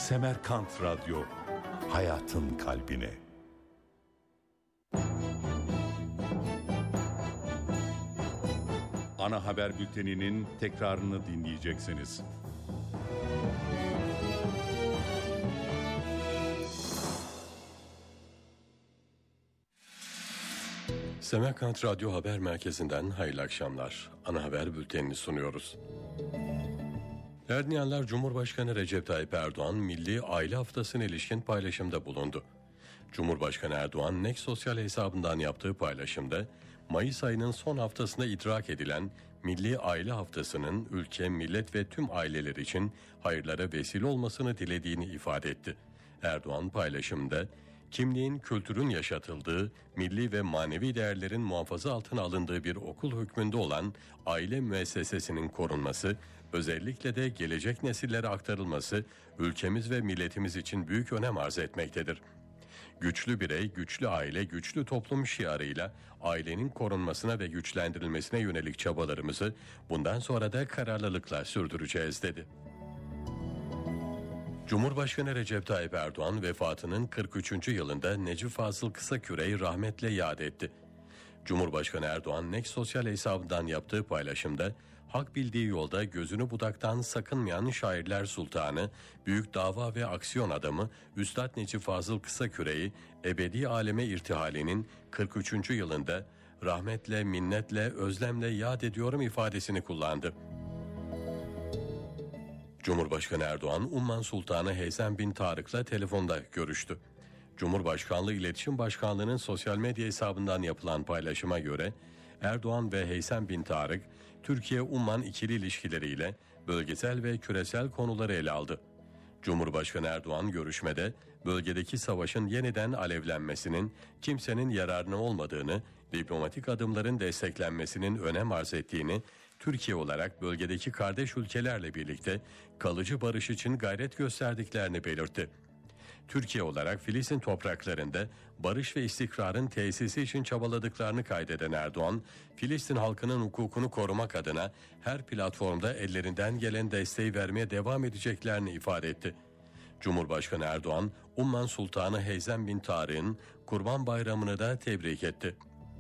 Semerkant Radyo, hayatın kalbine. Ana haber bülteninin tekrarını dinleyeceksiniz. Semerkant Radyo Haber Merkezi'nden hayırlı akşamlar. Ana haber bültenini sunuyoruz. Erdoğanlar Cumhurbaşkanı Recep Tayyip Erdoğan Milli Aile Haftası'na ilişkin paylaşımda bulundu. Cumhurbaşkanı Erdoğan Next sosyal hesabından yaptığı paylaşımda Mayıs ayının son haftasında idrak edilen Milli Aile Haftası'nın ülke, millet ve tüm aileler için hayırlara vesile olmasını dilediğini ifade etti. Erdoğan paylaşımda kimliğin, kültürün yaşatıldığı, milli ve manevi değerlerin muhafaza altına alındığı bir okul hükmünde olan aile müessesesinin korunması, özellikle de gelecek nesillere aktarılması ülkemiz ve milletimiz için büyük önem arz etmektedir. Güçlü birey, güçlü aile, güçlü toplum şiarıyla ailenin korunmasına ve güçlendirilmesine yönelik çabalarımızı bundan sonra da kararlılıkla sürdüreceğiz dedi. Cumhurbaşkanı Recep Tayyip Erdoğan vefatının 43. yılında Necip Fazıl Kısaküre'yi rahmetle yad etti. Cumhurbaşkanı Erdoğan Next sosyal hesabından yaptığı paylaşımda hak bildiği yolda gözünü budaktan sakınmayan şairler sultanı, büyük dava ve aksiyon adamı Üstad Necip Fazıl Kısaküre'yi ebedi aleme irtihalinin 43. yılında rahmetle, minnetle, özlemle yad ediyorum ifadesini kullandı. Cumhurbaşkanı Erdoğan, Umman Sultanı Heysem bin Tarık'la telefonda görüştü. Cumhurbaşkanlığı İletişim Başkanlığı'nın sosyal medya hesabından yapılan paylaşıma göre Erdoğan ve Heysem bin Tarık, Türkiye-Umman ikili ilişkileriyle bölgesel ve küresel konuları ele aldı. Cumhurbaşkanı Erdoğan görüşmede bölgedeki savaşın yeniden alevlenmesinin kimsenin yararına olmadığını, diplomatik adımların desteklenmesinin önem arz ettiğini, Türkiye olarak bölgedeki kardeş ülkelerle birlikte kalıcı barış için gayret gösterdiklerini belirtti. Türkiye olarak Filistin topraklarında barış ve istikrarın tesisi için çabaladıklarını kaydeden Erdoğan, Filistin halkının hukukunu korumak adına her platformda ellerinden gelen desteği vermeye devam edeceklerini ifade etti. Cumhurbaşkanı Erdoğan, Umman Sultanı Heysem bin Tarık'ın Kurban Bayramı'nı da tebrik etti.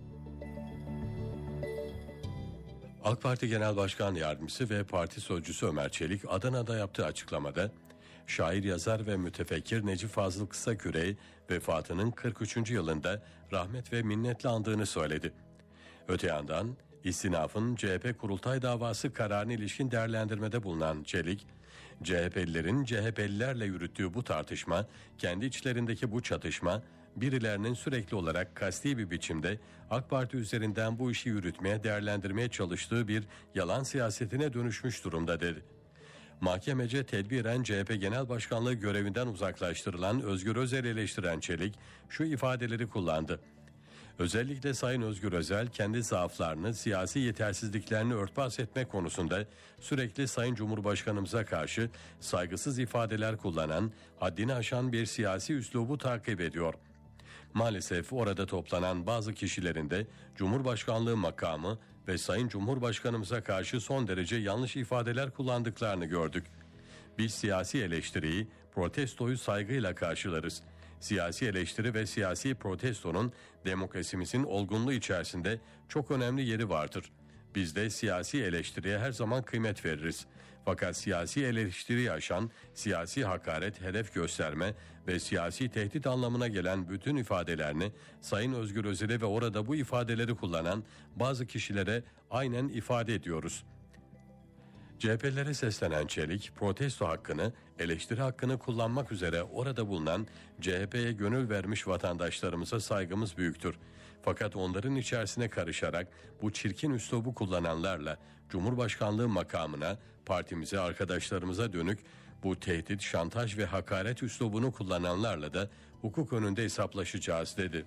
AK Parti Genel Başkan Yardımcısı ve Parti Sözcüsü Ömer Çelik, Adana'da yaptığı açıklamada, şair, yazar ve mütefekkir Necip Fazıl Kısaküre'yi vefatının 43. yılında rahmet ve minnetle andığını söyledi. Öte yandan istinafın CHP kurultay davası kararına ilişkin değerlendirmede bulunan Çelik, CHP'lilerin CHP'lilerle yürüttüğü bu tartışma, kendi içlerindeki bu çatışma, birilerinin sürekli olarak kasti bir biçimde AK Parti üzerinden bu işi yürütmeye, değerlendirmeye çalıştığı bir yalan siyasetine dönüşmüş durumda dedi. Mahkemece tedbiren CHP Genel Başkanlığı görevinden uzaklaştırılan Özgür Özel'i eleştiren Çelik şu ifadeleri kullandı. Özellikle Sayın Özgür Özel kendi zaaflarını, siyasi yetersizliklerini örtbas etmek konusunda sürekli Sayın Cumhurbaşkanımıza karşı saygısız ifadeler kullanan, haddini aşan bir siyasi üslubu takip ediyor. Maalesef orada toplanan bazı kişilerin de Cumhurbaşkanlığı makamı ve Sayın Cumhurbaşkanımıza karşı son derece yanlış ifadeler kullandıklarını gördük. Biz siyasi eleştiriyi, protestoyu saygıyla karşılarız. Siyasi eleştiri ve siyasi protestonun demokrasimizin olgunluğu içerisinde çok önemli yeri vardır. Biz de siyasi eleştiriye her zaman kıymet veririz. Fakat siyasi eleştiriyi aşan, siyasi hakaret, hedef gösterme ve siyasi tehdit anlamına gelen bütün ifadelerini Sayın Özgür Özel'e ve orada bu ifadeleri kullanan bazı kişilere aynen ifade ediyoruz. CHP'lere seslenen Çelik, protesto hakkını, eleştiri hakkını kullanmak üzere orada bulunan CHP'ye gönül vermiş vatandaşlarımıza saygımız büyüktür. Fakat onların içerisine karışarak bu çirkin üslubu kullananlarla Cumhurbaşkanlığı makamına, partimize, arkadaşlarımıza dönük bu tehdit, şantaj ve hakaret üslubunu kullananlarla da hukuk önünde hesaplaşacağız dedi.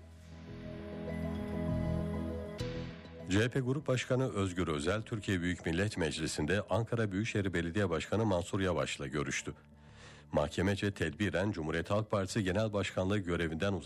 CHP Grup Başkanı Özgür Özel, Türkiye Büyük Millet Meclisi'nde Ankara Büyükşehir Belediye Başkanı Mansur Yavaş'la görüştü. Mahkemece tedbiren Cumhuriyet Halk Partisi Genel Başkanlığı görevinden